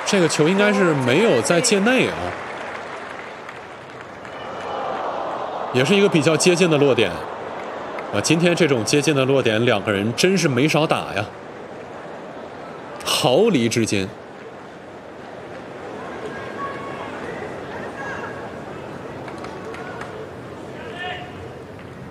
这个球应该是没有在界内啊，也是一个比较接近的落点啊。今天这种接近的落点，两个人真是没少打呀，毫厘之间。